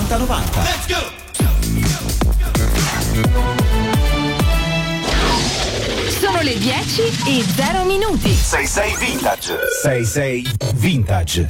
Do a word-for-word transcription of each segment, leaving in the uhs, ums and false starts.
novanta novanta. Let's go! Sono le dieci e zero minuti. sei sei Vintage. sei sei Vintage.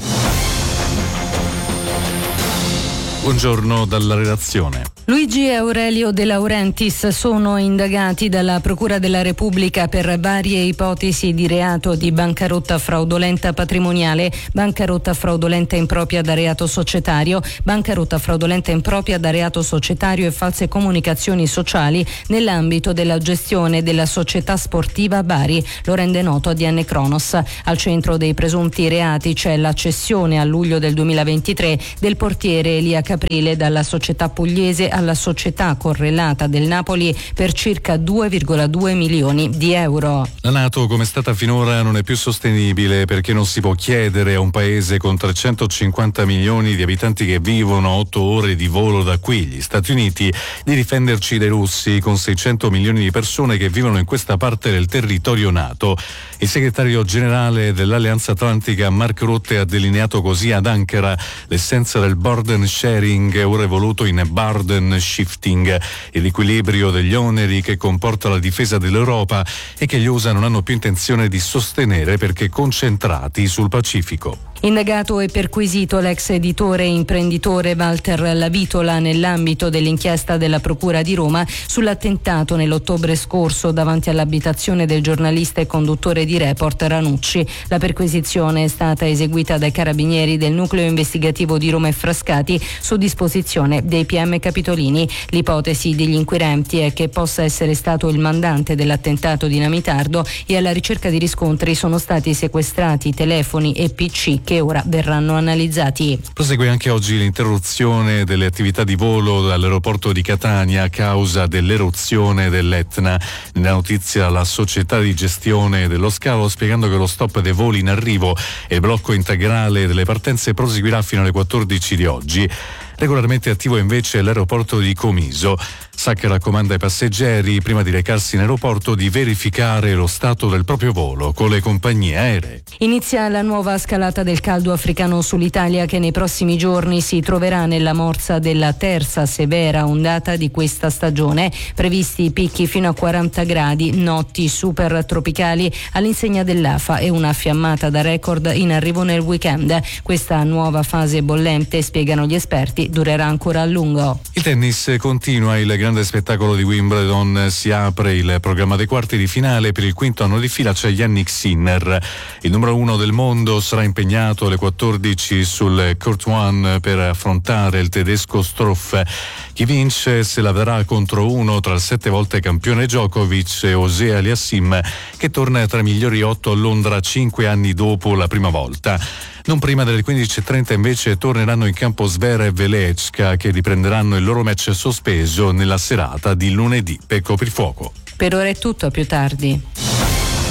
Buongiorno dalla redazione. Luigi e Aurelio De Laurentiis sono indagati dalla Procura della Repubblica per varie ipotesi di reato di bancarotta fraudolenta patrimoniale, bancarotta fraudolenta impropria da reato societario, bancarotta fraudolenta impropria da reato societario e false comunicazioni sociali nell'ambito della gestione della società sportiva Bari. Lo rende noto A D N Cronos. Al centro dei presunti reati c'è la cessione a luglio del duemilaventitré del portiere Elia Caprile dalla società pugliese alla società correlata del Napoli per circa due virgola due milioni di euro. La NATO, come è stata finora, non è più sostenibile perché non si può chiedere a un paese con trecentocinquanta milioni di abitanti che vivono otto ore di volo da qui, gli Stati Uniti, di difenderci dai russi con seicento milioni di persone che vivono in questa parte del territorio NATO. Il segretario generale dell'Alleanza Atlantica Mark Rutte ha delineato così ad Ankara l'essenza del burden sharing, ora evoluto in burden shifting, l'equilibrio degli oneri che comporta la difesa dell'Europa e che gli U S A non hanno più intenzione di sostenere perché concentrati sul Pacifico. Indagato e perquisito l'ex editore e imprenditore Walter Lavitola nell'ambito dell'inchiesta della Procura di Roma sull'attentato nell'ottobre scorso davanti all'abitazione del giornalista e conduttore di Report Ranucci. La perquisizione è stata eseguita dai carabinieri del nucleo investigativo di Roma e Frascati su disposizione dei P M capitolini. L'ipotesi degli inquirenti è che possa essere stato il mandante dell'attentato dinamitardo e alla ricerca di riscontri sono stati sequestrati telefoni e P C che ora verranno analizzati. Prosegue anche oggi l'interruzione delle attività di volo dall'aeroporto di Catania a causa dell'eruzione dell'Etna. Nella notizia la società di gestione dello scalo spiegando che lo stop dei voli in arrivo e il blocco integrale delle partenze proseguirà fino alle quattordici di oggi. Regolarmente attivo invece l'aeroporto di Comiso. S A C raccomanda ai passeggeri, prima di recarsi in aeroporto, di verificare lo stato del proprio volo con le compagnie aeree. Inizia la nuova scalata del caldo africano sull'Italia che nei prossimi giorni si troverà nella morsa della terza severa ondata di questa stagione. Previsti picchi fino a quaranta gradi, notti super tropicali all'insegna dell'A F A e una fiammata da record in arrivo nel weekend. Questa nuova fase bollente, spiegano gli esperti, durerà ancora a lungo. Il tennis continua, il grande spettacolo di Wimbledon, si apre il programma dei quarti di finale. Per il quinto anno di fila c'è Jannik Sinner. Il numero uno del mondo sarà impegnato alle quattordici sul Court One per affrontare il tedesco Struff. Chi vince se la verrà contro uno tra il sette volte campione Djokovic e Osea Aliassim, che torna tra i migliori otto a Londra cinque anni dopo la prima volta. Non prima delle quindici e trenta invece torneranno in campo Zverev e Lechka, che riprenderanno il loro match sospeso nella serata di lunedì per coprifuoco. Per ora è tutto, a più tardi.